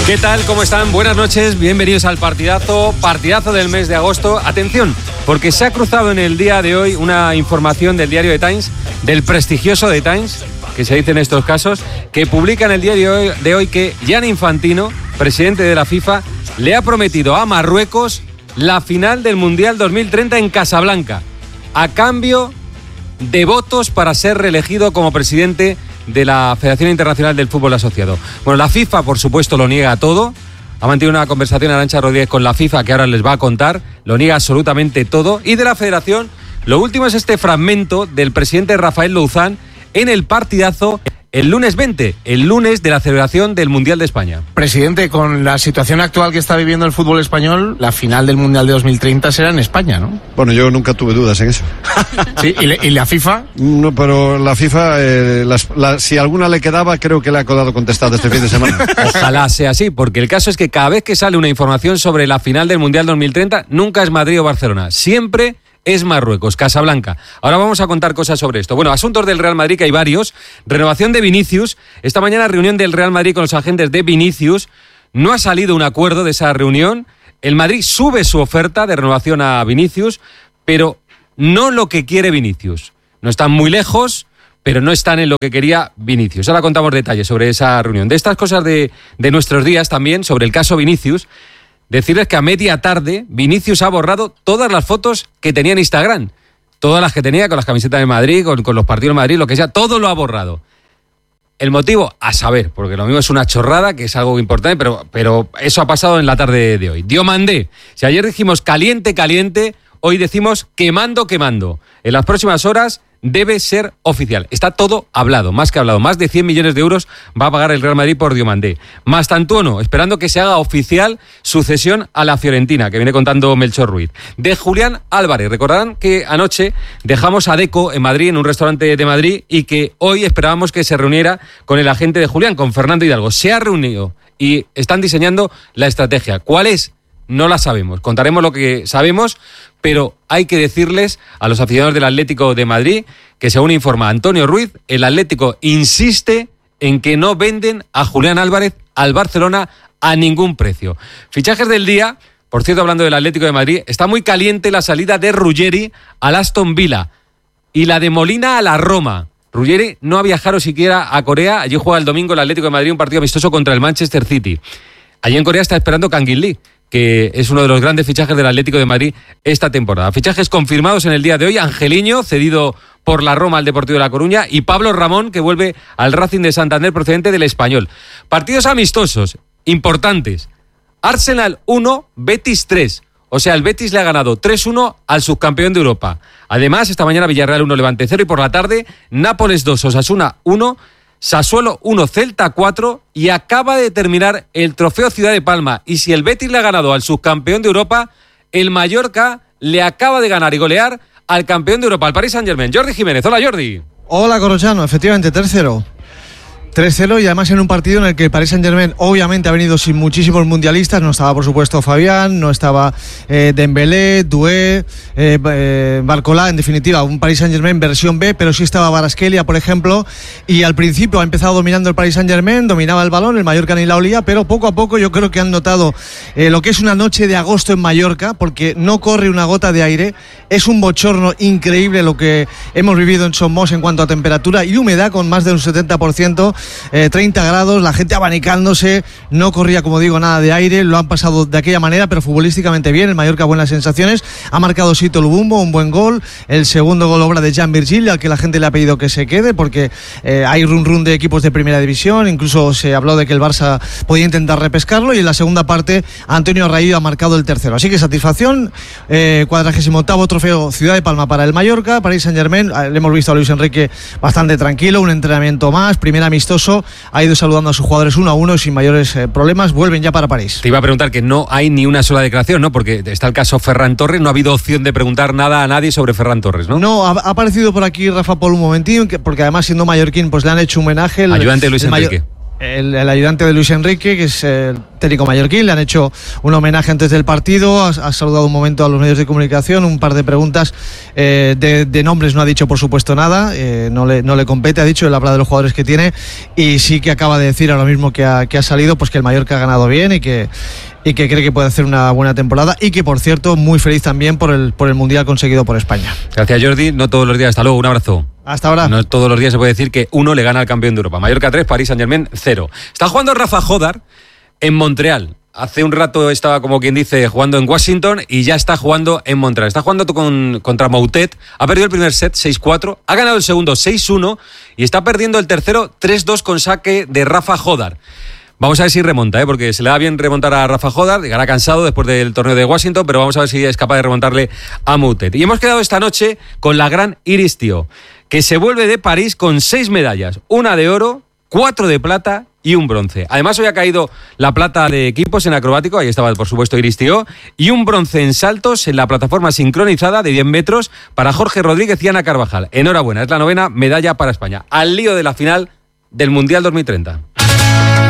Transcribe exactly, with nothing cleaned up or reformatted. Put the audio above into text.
¿Qué tal? ¿Cómo están? Buenas noches, bienvenidos al partidazo, partidazo del mes de agosto. Atención, porque se ha cruzado en el día de hoy una información del diario The Times, del prestigioso The Times, que se dice en estos casos, que publica en el diario de hoy, de hoy que Gianni Infantino, presidente de la FIFA, le ha prometido a Marruecos la final del Mundial dos mil treinta en Casablanca, a cambio de votos para ser reelegido como presidente de la Federación Internacional del Fútbol Asociado. Bueno, la FIFA, por supuesto, lo niega todo. Ha mantenido una conversación Arantxa Rodríguez con la FIFA que ahora les va a contar. Lo niega absolutamente todo. Y de la Federación, lo último es este fragmento del presidente Rafael Louzán en el partidazo el lunes veinte, el lunes de la celebración del Mundial de España. Presidente, con la situación actual que está viviendo el fútbol español, la final del Mundial de dos mil treinta será en España, ¿no? Bueno, yo nunca tuve dudas en eso. ¿Sí? ¿Y, le, y la FIFA? No, pero la FIFA, eh, las, la, si alguna le quedaba, creo que le ha quedado contestado este fin de semana. Ojalá sea así, porque el caso es que cada vez que sale una información sobre la final del Mundial dos mil treinta, nunca es Madrid o Barcelona, siempre es Marruecos, Casablanca. Ahora vamos a contar cosas sobre esto. Bueno, asuntos del Real Madrid, que hay varios. Renovación de Vinicius. Esta mañana reunión del Real Madrid con los agentes de Vinicius. No ha salido un acuerdo de esa reunión. El Madrid sube su oferta de renovación a Vinicius, pero no lo que quiere Vinicius. No están muy lejos, pero no están en lo que quería Vinicius. Ahora contamos detalles sobre esa reunión. De estas cosas de, de nuestros días también, sobre el caso Vinicius, decirles que a media tarde Vinicius ha borrado todas las fotos que tenía en Instagram. Todas las que tenía con las camisetas de Madrid, con, con los partidos de Madrid, lo que sea, todo lo ha borrado. El motivo, a saber, porque lo mismo es una chorrada, que es algo importante, pero, pero eso ha pasado en la tarde de hoy. Diomandé. Si ayer dijimos caliente, caliente, hoy decimos quemando, quemando. En las próximas horas debe ser oficial. Está todo hablado, más que hablado. Más de cien millones de euros va a pagar el Real Madrid por Diomandé. Mastantuono, esperando que se haga oficial su cesión a la Fiorentina, que viene contando Melchor Ruiz. De Julián Álvarez. Recordarán que anoche dejamos a Deco en Madrid, en un restaurante de Madrid, y que hoy esperábamos que se reuniera con el agente de Julián, con Fernando Hidalgo. Se ha reunido y están diseñando la estrategia. ¿Cuál es? No la sabemos. Contaremos lo que sabemos, pero hay que decirles a los aficionados del Atlético de Madrid que, según informa Antonio Ruiz, el Atlético insiste en que no venden a Julián Álvarez al Barcelona a ningún precio. Fichajes del día. Por cierto, hablando del Atlético de Madrid, está muy caliente la salida de Ruggeri al Aston Villa y la de Molina a la Roma. Ruggeri no ha viajado siquiera a Corea. Allí juega el domingo el Atlético de Madrid un partido amistoso contra el Manchester City. Allí en Corea está esperando Kangin Lee, que es uno de los grandes fichajes del Atlético de Madrid esta temporada. Fichajes confirmados en el día de hoy: Angeliño, cedido por la Roma al Deportivo de La Coruña, y Pablo Ramón, que vuelve al Racing de Santander procedente del Español. Partidos amistosos importantes: Arsenal uno, Betis tres. O sea, el Betis le ha ganado tres uno al subcampeón de Europa. Además, esta mañana Villarreal uno, Levante cero, y por la tarde Nápoles dos, Osasuna uno, Sassuolo uno, Celta cuatro, y acaba de terminar el Trofeo Ciudad de Palma. Y si el Betis le ha ganado al subcampeón de Europa, el Mallorca le acaba de ganar y golear al campeón de Europa, al Paris Saint-Germain. Jordi Jiménez. Hola, Jordi. Hola, Corrochano. Efectivamente, tres cero. tres cero, y además en un partido en el que el Paris Saint-Germain obviamente ha venido sin muchísimos mundialistas. No estaba, por supuesto, Fabián, no estaba eh, Dembélé, Doué, eh, eh, Barcola. En definitiva, un Paris Saint-Germain versión B, pero sí estaba Kvaratskhelia, por ejemplo, y al principio ha empezado dominando el Paris Saint-Germain, dominaba el balón, el Mallorca ni la olía, pero poco a poco yo creo que han notado eh, lo que es una noche de agosto en Mallorca, porque no corre una gota de aire. Es un bochorno increíble lo que hemos vivido en Somos en cuanto a temperatura y humedad, con más de un setenta por ciento. Eh, treinta grados, la gente abanicándose, no corría, como digo, nada de aire. Lo han pasado de aquella manera, pero futbolísticamente bien. El Mallorca, buenas sensaciones. Ha marcado Sito Lubumbo, un buen gol. El segundo gol, obra de Jan Virgil, al que la gente le ha pedido que se quede, porque eh, hay run run de equipos de primera división. Incluso se habló de que el Barça podía intentar repescarlo, y en la segunda parte Antonio Raillo ha marcado el tercero. Así que satisfacción. eh, cuadragésimo octavo trofeo Ciudad de Palma para el Mallorca. Paris Saint-Germain, le hemos visto a Luis Enrique bastante tranquilo, un entrenamiento más, primer amistoso, ha ido saludando a sus jugadores uno a uno sin mayores eh, problemas. Vuelven ya para París. Te iba a preguntar que no hay ni una sola declaración, ¿no? Porque está el caso Ferran Torres, no ha habido opción de preguntar nada a nadie sobre Ferran Torres, ¿no? No, ha, ha aparecido por aquí Rafa Pol un momentín, que, porque además, siendo mallorquín, pues le han hecho un homenaje. El, ayudante de Luis Enrique. Mayor... el, el ayudante de Luis Enrique, que es el técnico mallorquín. Le han hecho un homenaje antes del partido, ha, ha saludado un momento a los medios de comunicación, un par de preguntas, eh, de, de nombres no ha dicho por supuesto nada, eh, no, le, no le compete, ha dicho, él habla de los jugadores que tiene, y sí que acaba de decir ahora mismo que ha, que ha salido, pues que el Mallorca ha ganado bien y que y que cree que puede hacer una buena temporada, y que por cierto muy feliz también por el por el mundial conseguido por España. Gracias, Jordi, no todos los días, hasta luego, un abrazo. Hasta ahora. No todos los días se puede decir que uno le gana al campeón de Europa. Mallorca tres, Paris Saint-Germain cero. Está jugando Rafa Jodar en Montreal. Hace un rato estaba, como quien dice, jugando en Washington y ya está jugando en Montreal. Está jugando con, contra Moutet. Ha perdido el primer set seis cuatro, ha ganado el segundo seis uno y está perdiendo el tercero tres dos con saque de Rafa Jodar. Vamos a ver si remonta, ¿eh? Porque se le da bien remontar a Rafa Jodar, llegará cansado después del torneo de Washington, pero vamos a ver si es capaz de remontarle a Moutet. Y hemos quedado esta noche con la gran Iris Tío, que se vuelve de París con seis medallas, una de oro, cuatro de plata y un bronce. Además, hoy ha caído la plata de equipos en acrobático, ahí estaba por supuesto Iris Tío, y un bronce en saltos en la plataforma sincronizada de diez metros para Jorge Rodríguez y Ana Carvajal. Enhorabuena, es la novena medalla para España, al lío de la final del Mundial dos mil treinta.